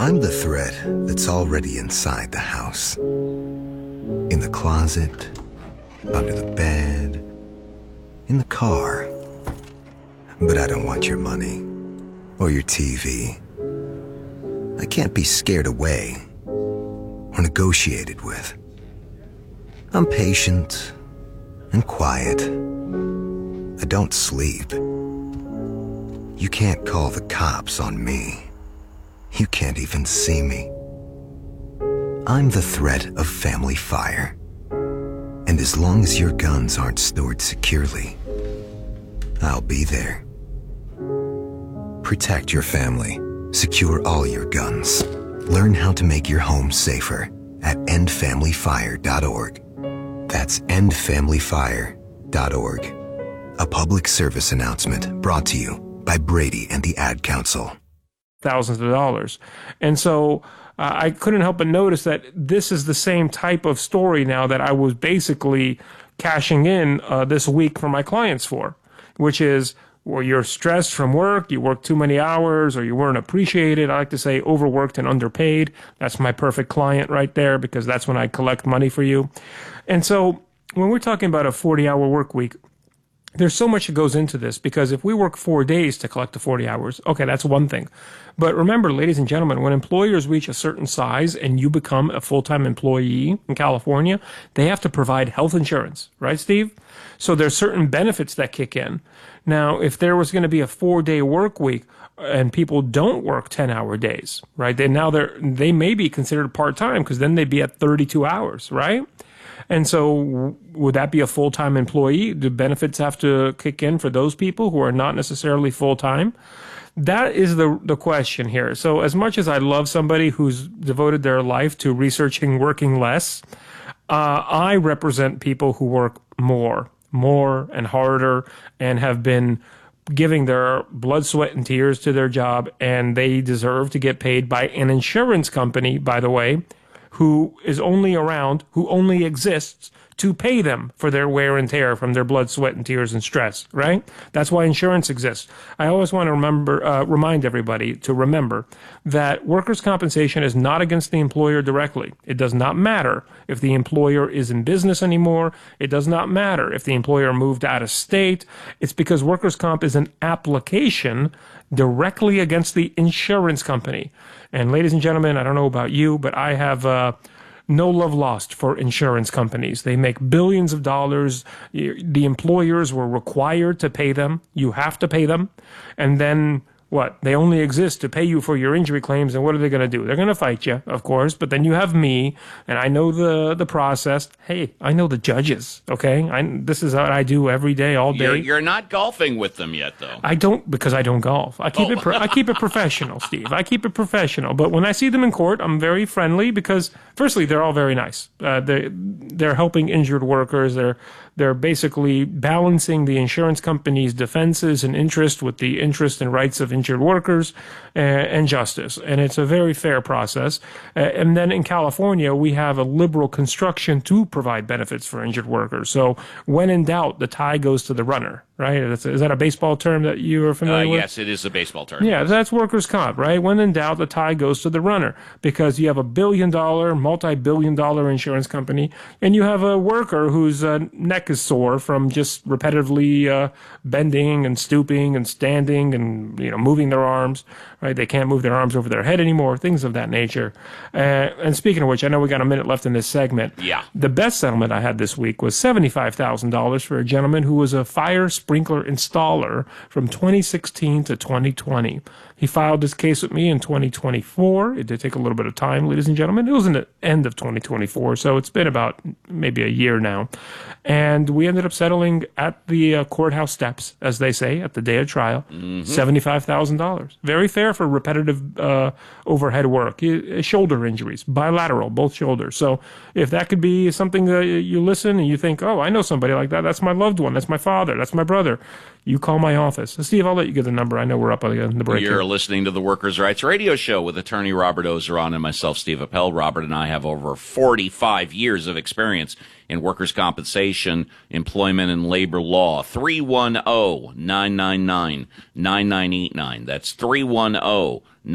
I'm the thread that's already inside the house. In the closet, under the bed, in the car. But I don't want your money or your TV. I can't be scared away or negotiated with. I'm patient and quiet. I don't sleep. You can't call the cops on me. You can't even see me. I'm the threat of family fire. And as long as your guns aren't stored securely, I'll be there. Protect your family. Secure all your guns. Learn how to make your home safer at endfamilyfire.org. That's endfamilyfire.org. A public service announcement brought to you by Brady and the Ad Council. Thousands of dollars. And so I couldn't help but notice that this is the same type of story now that I was basically cashing in this week for my clients for, which is, well, you're stressed from work, you worked too many hours, or you weren't appreciated. I like to say overworked and underpaid. That's my perfect client right there, because that's when I collect money for you. And so when we're talking about a 40-hour work week, there's so much that goes into this, because if we work 4 days to collect the 40 hours, okay, that's one thing. But remember, ladies and gentlemen, when employers reach a certain size and you become a full-time employee in California, they have to provide health insurance, right, Steve? So there's certain benefits that kick in. Now, if there was going to be a 4-day work week and people don't work 10-hour days, right, then now they may be considered part-time, because then they'd be at 32 hours, right? And so would that be a full-time employee? Do benefits have to kick in for those people who are not necessarily full-time? That is the question here. So as much as I love somebody who's devoted their life to researching working less, I represent people who work more and harder and have been giving their blood, sweat, and tears to their job, and they deserve to get paid by an insurance company, by the way, who is only around, who only exists to pay them for their wear and tear from their blood, sweat, and tears and stress, right? That's why insurance exists. I always want to remind everybody to remember that workers' compensation is not against the employer directly. It does not matter if the employer is in business anymore. It does not matter if the employer moved out of state. It's because workers' comp is an application directly against the insurance company. And ladies and gentlemen, I don't know about you, but I have no love lost for insurance companies. They make billions of dollars. The employers were required to pay them. You have to pay them. And then what? They only exist to pay you for your injury claims. And what are they going to do? They're going to fight you, of course. But then you have me, and I know the process. Hey, I know the judges, okay? This is what I do every day, all day. You're not golfing with them yet, though. I don't, because I don't golf. I keep it professional, Steve. I keep it professional. But when I see them in court, I'm very friendly, because firstly, they're all very nice. They're helping injured workers. They're basically balancing the insurance company's defenses and interest with the interest and rights of injured workers and justice. And it's a very fair process. And then in California, we have a liberal construction to provide benefits for injured workers. So when in doubt, the tie goes to the runner, right? Is that a baseball term that you are familiar with? Yes, it is a baseball term. Yeah, that's workers' comp, right? When in doubt, the tie goes to the runner, because you have a billion-dollar, multi-billion-dollar insurance company, and you have a worker whose neck is sore from just repetitively bending and stooping and standing and moving their arms, right? They can't move their arms over their head anymore, things of that nature. And speaking of which, I know we got a minute left in this segment. Yeah. The best settlement I had this week was $75,000 for a gentleman who was a fire sprinkler installer from 2016 to 2020. He filed this case with me in 2024. It did take a little bit of time, ladies and gentlemen. It was in the end of 2024, so it's been about maybe a year now. And we ended up settling at the courthouse steps, as they say, at the day of trial, $75,000. Very fair for repetitive overhead work, shoulder injuries, bilateral, both shoulders. So if that could be something that you listen and you think, oh, I know somebody like that. That's my loved one. That's my father. That's my brother. You call my office. Steve, I'll let you get the number. I know we're up on the break. You're listening to the Workers' Rights Radio Show with attorney Robert Ozeron and myself, Steve Appel. Robert and I have over 45 years of experience in workers' compensation, employment, and labor law. 310-999-9989. That's 310